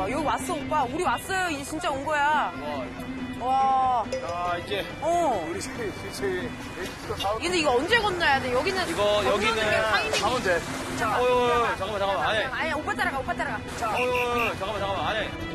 여기 왔어, 오빠. 우리 왔어요. 이제 진짜 온 거야. 와. 자, 이제. 우리 저희 근데 이거 언제 건너야 돼? 여기는. 여기는. 가면 돼. 잠깐만. 잠깐만. 아니. 아니, 오빠 따라가. 잠깐만. 아니.